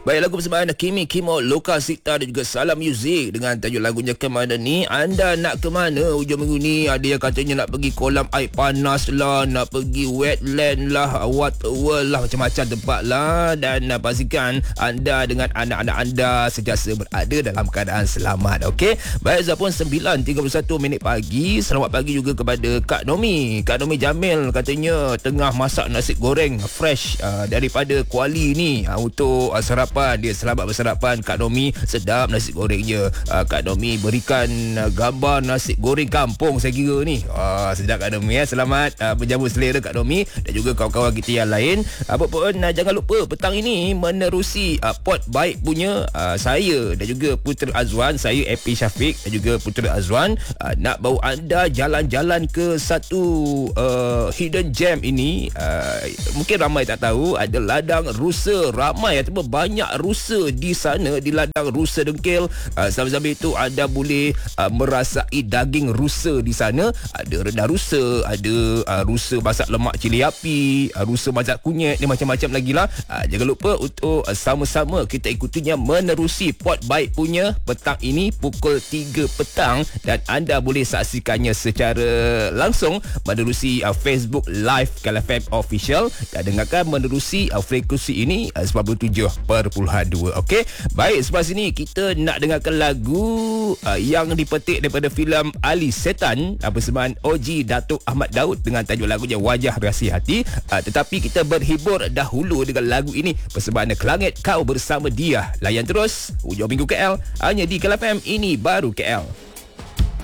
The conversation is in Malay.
Baik, lagu persembahan Kimi Kimo, Loka Sita dan juga Salam Music dengan tajuk lagunya Ke Mana Ni. Anda nak ke mana hujung minggu ni? Ada yang katanya nak pergi kolam air panas lah, nak pergi wetland lah, waterworld lah, macam-macam tempat lah. Dan pastikan anda dengan anak-anak anda sentiasa berada dalam keadaan selamat. Okey. Baik, Zapun 9.31 minit pagi. Selamat pagi juga kepada Kak Nomi. Kak Nomi Jamil katanya tengah masak nasi goreng fresh daripada Kuali ni untuk sarapan. Dia selamat bersarapan. Kak Nomi, sedap nasi gorengnya. Kak Nomi berikan gambar nasi goreng kampung saya kira ni. Sedap Kak Nomi ya. Selamat menjamu selera Kak Nomi dan juga kawan-kawan kita yang lain. Apa pun jangan lupa petang ini menerusi pot baik punya saya dan juga Putera Azwan, saya AP Syafiq dan juga Putera Azwan nak bawa anda jalan-jalan ke satu hidden gem ini. Mungkin ramai tak tahu, ada ladang rusa. Ramai ataupun banyak rusa di sana, di ladang rusa Dengkil. Sambil-sambil itu anda boleh merasai daging rusa di sana. Ada rendang rusa, ada rusa masak lemak cili api, rusa masak kunyit, ni macam-macam lagi lah. Jangan lupa untuk sama-sama kita ikutinya menerusi pot baik punya petang ini pukul 3 petang dan anda boleh saksikannya secara langsung menerusi Facebook Live Kala FM Official dan dengarkan menerusi frekuensi ini 97.2. Okey. Baik, selepas ini kita nak dengarkan lagu yang dipetik daripada filem Ali Setan, persembahan OG Datuk Ahmad Daud dengan tajuk lagunya Wajah Rahsia Hati. Tetapi kita berhibur dahulu dengan lagu ini, persembahan Kelangit Kau Bersama Dia. Layan terus hujung minggu KL hanya di Kala FM. Ini baru KL.